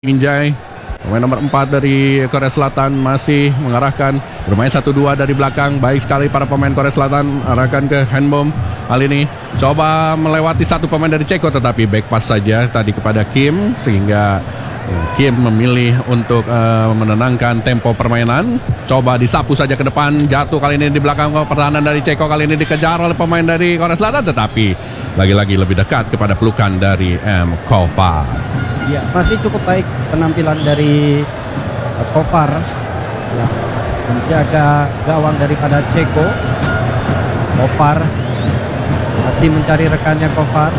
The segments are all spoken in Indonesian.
Injai, pemain nomor 4 dari Korea Selatan masih mengarahkan, bermain 1-2 dari belakang. Baik sekali para pemain Korea Selatan, arahkan ke Hanbom. Kali ini coba melewati satu pemain dari Ceko, tetapi back pass saja tadi kepada Kim, sehingga Kim memilih untuk menenangkan tempo permainan. Coba disapu saja ke depan, jatuh kali ini di belakang pertahanan dari Ceko. Kali ini dikejar oleh pemain dari Korea Selatan, tetapi lagi-lagi lebih dekat kepada pelukan dari M. Kova. Ya, masih cukup baik penampilan dari Kovar ya, menjaga gawang daripada Ceko. Kovar masih mencari rekannya. Kovar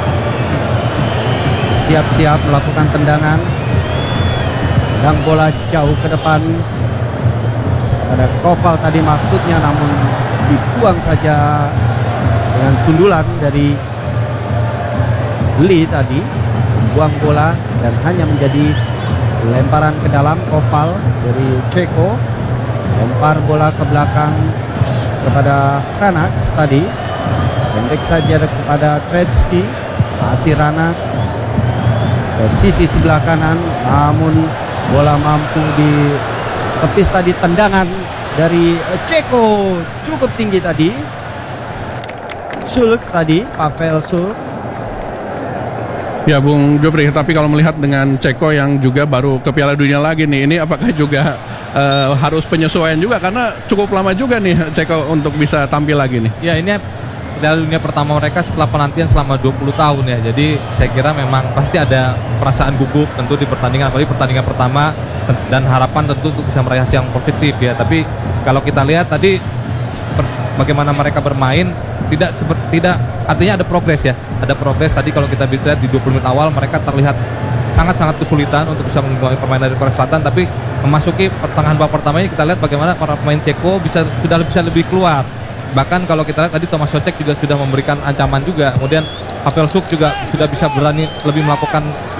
siap-siap melakukan tendangan, dan bola jauh ke depan. Ada Koval tadi maksudnya, namun dibuang saja dengan sundulan dari Lee tadi. Buang bola dan hanya menjadi lemparan ke dalam. Koval dari Ceko lempar bola ke belakang kepada Ranax tadi, pendek saja kepada Kretsky. Masih Ranax ke sisi sebelah kanan, namun bola mampu ditepis tadi. Tendangan dari Ceko cukup tinggi tadi. Sulk tadi, Pavel Sulk. Ya Bung Jofri, tapi kalau melihat dengan Ceko yang juga baru ke Piala Dunia lagi nih, ini apakah juga harus penyesuaian juga, karena cukup lama juga nih Ceko untuk bisa tampil lagi nih. Ya, ini Piala Dunia pertama mereka setelah penantian selama 20 tahun ya. Jadi saya kira memang pasti ada perasaan gugup tentu di pertandingan, apalagi pertandingan pertama, dan harapan tentu untuk bisa meraih hasil yang positif ya. Tapi kalau kita lihat tadi bagaimana mereka bermain, tidak artinya ada progres ya. Ada progres tadi kalau kita lihat di 20 menit awal mereka terlihat sangat-sangat kesulitan untuk bisa menguasai permainan dari Korea Selatan, tapi memasuki pertengahan babak pertama ini kita lihat bagaimana para pemain Ceko sudah bisa lebih keluar. Bahkan kalau kita lihat tadi Tomas Socek juga sudah memberikan ancaman juga. Kemudian Pavel Suk juga sudah bisa berani lebih melakukan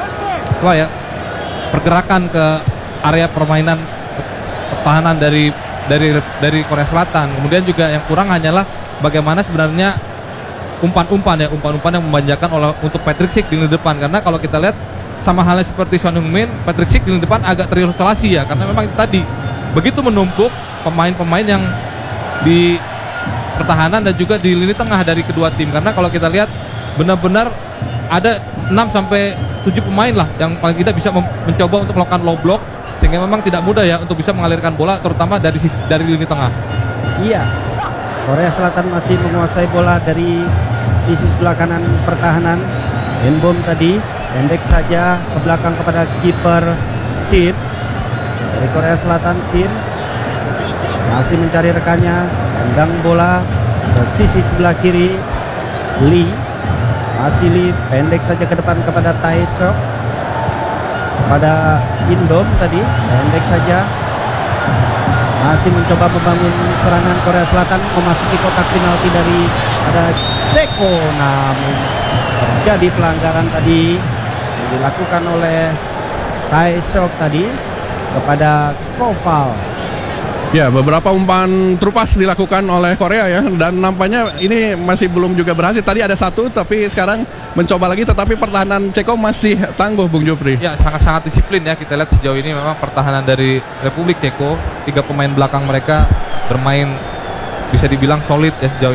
pergerakan ke area permainan pertahanan dari Korea Selatan. Kemudian juga yang kurang hanyalah bagaimana sebenarnya umpan-umpan yang memanjakan untuk Patrick Schick di lini depan. Karena kalau kita lihat sama halnya seperti Son Heung-min, Patrick Schick di lini depan agak terisolasi ya, karena memang tadi begitu menumpuk pemain-pemain yang di pertahanan dan juga di lini tengah dari kedua tim. Karena kalau kita lihat benar-benar ada 6-7 pemain lah yang paling tidak bisa mencoba untuk melakukan low block, sehingga memang tidak mudah ya untuk bisa mengalirkan bola, terutama dari lini tengah. Iya, Korea Selatan masih menguasai bola dari sisi sebelah kanan pertahanan. Hanbom tadi pendek saja ke belakang kepada kiper Kim dari Korea Selatan. Kim masih mencari rekannya, tendang bola ke sisi sebelah kiri. Lee pendek saja ke depan kepada Taesok, kepada Indom tadi pendek saja. Masih mencoba membangun serangan Korea Selatan, memasuki kotak penalti dari ada Ceko, namun terjadi pelanggaran tadi yang dilakukan oleh Taesok tadi kepada Koval. Ya, beberapa umpan terupas dilakukan oleh Korea ya, dan nampaknya ini masih belum juga berhasil. Tadi ada satu, tapi sekarang mencoba lagi, tetapi pertahanan Ceko masih tangguh, Bung Jofri. Ya, sangat-sangat disiplin ya. Kita lihat sejauh ini memang pertahanan dari Republik Ceko, 3 pemain belakang mereka bermain bisa dibilang solid ya sejauh ini.